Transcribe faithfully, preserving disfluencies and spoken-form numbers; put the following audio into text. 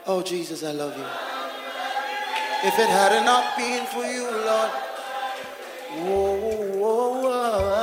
Oh, Jesus, I love you. If it had not been for you, Lord. Whoa, whoa, whoa.